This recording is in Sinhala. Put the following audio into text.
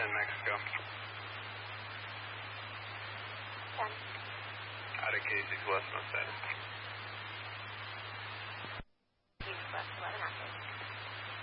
in Mexico. 10. Out of Casey's West on 7.